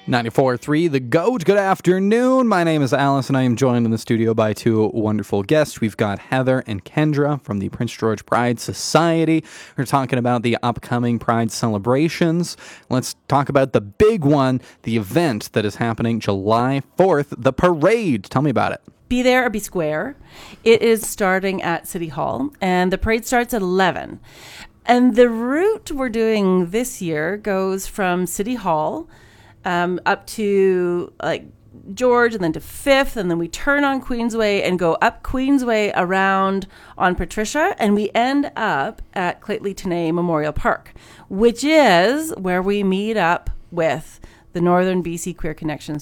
94.3 The Goat. Good afternoon. My name is Alice, and I am joined in the studio by two wonderful guests. We've got Heather and Kendra from the Prince George Pride Society. We're talking about the upcoming Pride celebrations. Let's talk about the big one, the event that is happening July 4th, the parade. Tell me about it. Be there or be square. It is starting at City Hall, and the parade starts at 11. And the route we're doing this year goes from City Hall up to George, and then to 5th, and then we turn on Queensway and go up Queensway around on Patricia, and we end up at Claytley Tenay Memorial Park, which is where we meet up with the Northern BC Queer Connections